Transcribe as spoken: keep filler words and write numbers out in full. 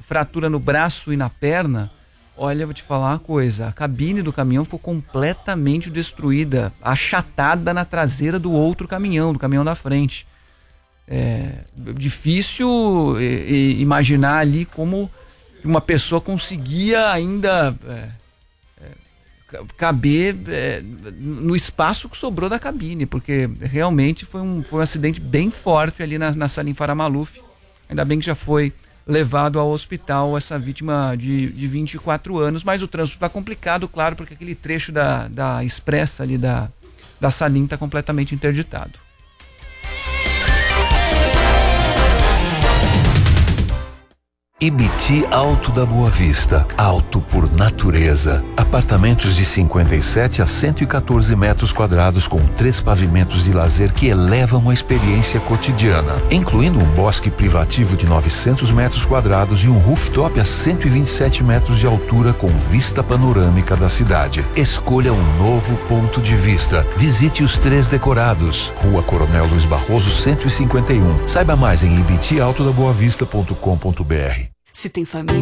fratura no braço e na perna. Olha, vou te falar uma coisa, a cabine do caminhão ficou completamente destruída, achatada na traseira do outro caminhão, do caminhão da frente. É difícil é, é, imaginar ali como uma pessoa conseguia ainda é, é, caber é, no espaço que sobrou da cabine, porque realmente foi um, foi um acidente bem forte ali na, na Salim Farah Maluf. Ainda bem que já foi levado ao hospital essa vítima de, de vinte e quatro anos, mas o trânsito está complicado, claro, porque aquele trecho da, da expressa ali da, da Salim está completamente interditado. Ibiti Alto da Boa Vista, alto por natureza. Apartamentos de cinquenta e sete a cento e quatorze metros quadrados com três pavimentos de lazer que elevam a experiência cotidiana, incluindo um bosque privativo de novecentos metros quadrados e um rooftop a cento e vinte e sete metros de altura com vista panorâmica da cidade. Escolha um novo ponto de vista. Visite os três decorados. Rua Coronel Luiz Barroso cento e cinquenta e um. Saiba mais em ibiti alto da boa vista ponto com ponto br. Se tem família